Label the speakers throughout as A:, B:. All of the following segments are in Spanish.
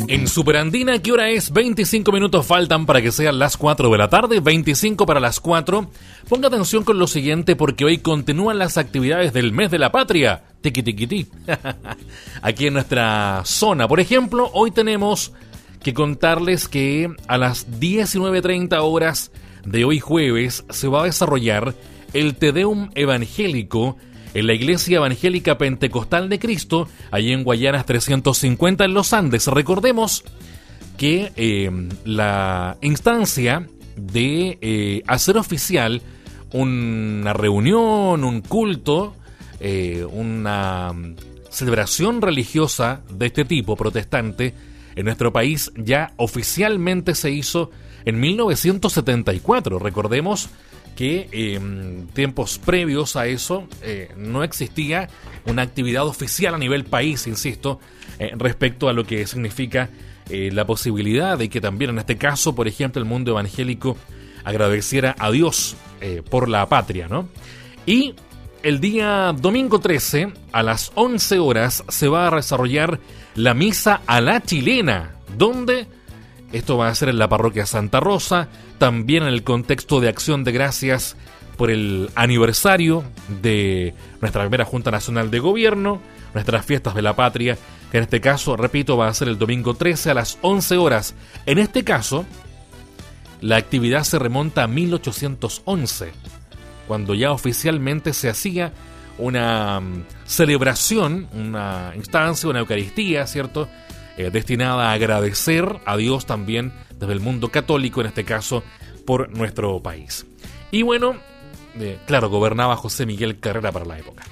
A: En Superandina, ¿qué hora es? 25 minutos faltan para que sean las 4 de la tarde, 25 para las 4. Ponga atención con lo siguiente porque hoy continúan las actividades del mes de la patria. Tiqui tiqui ti. Aquí en nuestra zona. Por ejemplo, hoy tenemos que contarles que a las 19:30 horas de hoy jueves se va a desarrollar el Te Deum evangélico en la Iglesia Evangélica Pentecostal de Cristo, allí en Guayanas 350 en Los Andes. Recordemos que la instancia de hacer oficial una reunión, un culto, una celebración religiosa de este tipo, protestante, en nuestro país ya oficialmente se hizo en 1974. Recordemos que tiempos previos a eso no existía una actividad oficial a nivel país, insisto, respecto a lo que significa la posibilidad de que también en este caso, por ejemplo, el mundo evangélico agradeciera a Dios por la patria, ¿no? Y el día domingo 13, a las 11 horas, se va a desarrollar la misa a la chilena, donde esto va a ser en la parroquia Santa Rosa, también en el contexto de Acción de Gracias por el aniversario de nuestra primera Junta Nacional de Gobierno, nuestras fiestas de la patria, que en este caso, repito, va a ser el domingo 13 a las 11 horas. En este caso, la actividad se remonta a 1811, cuando ya oficialmente se hacía una celebración, una instancia, una Eucaristía, ¿cierto?, destinada a agradecer a Dios también desde el mundo católico, en este caso, por nuestro país. Y bueno, claro, gobernaba José Miguel Carrera para la época.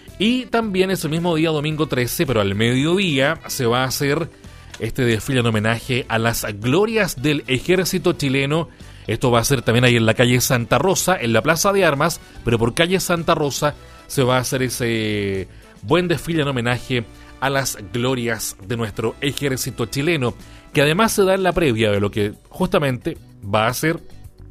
A: Y también ese mismo día, domingo 13, pero al mediodía, se va a hacer este desfile en homenaje a las glorias del ejército chileno. Esto va a ser también ahí en la calle Santa Rosa, en la Plaza de Armas, pero por calle Santa Rosa se va a hacer ese buen desfile en homenaje a las glorias de nuestro ejército chileno, que además se da en la previa de lo que justamente va a ser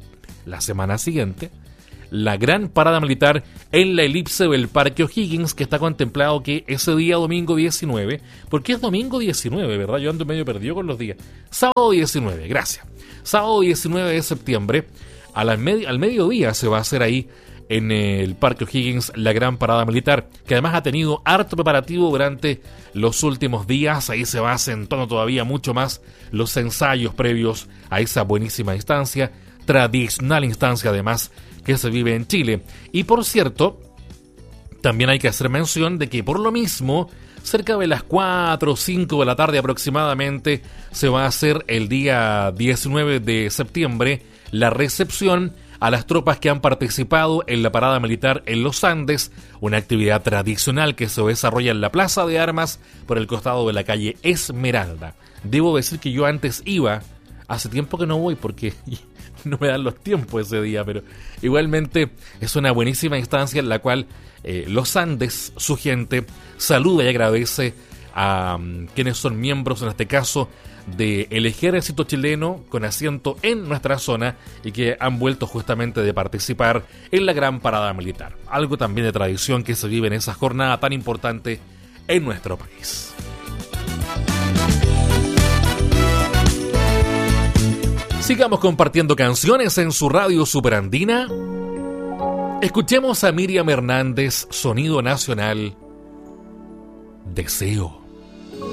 A: la semana siguiente, la gran parada militar en la elipse del Parque O'Higgins, que está contemplado que ese día domingo 19, porque es domingo 19, ¿verdad? Yo ando medio perdido con los días. Sábado 19, gracias. Sábado 19 de septiembre, al mediodía se va a hacer ahí en el Parque O'Higgins la gran parada militar, que además ha tenido harto preparativo durante los últimos días. Ahí se va acentuando todavía mucho más los ensayos previos a esa buenísima instancia, tradicional instancia además que se vive en Chile. Y por cierto, también hay que hacer mención de que por lo mismo, cerca de las 4 o 5 de la tarde aproximadamente, se va a hacer el día 19 de septiembre la recepción a las tropas que han participado en la parada militar en los Andes, una actividad tradicional que se desarrolla en la Plaza de Armas por el costado de la calle Esmeralda. Debo decir que yo antes iba, hace tiempo que no voy porque no me dan los tiempos ese día, pero igualmente es una buenísima instancia en la cual los Andes, su gente, saluda y agradece a quienes son miembros, en este caso, del ejército chileno con asiento en nuestra zona y que han vuelto justamente de participar en la gran parada militar. Algo también de tradición que se vive en esa jornada tan importante en nuestro país. Sigamos compartiendo canciones en su radio Superandina. Escuchemos a Miriam Hernández, Sonido Nacional, Deseo.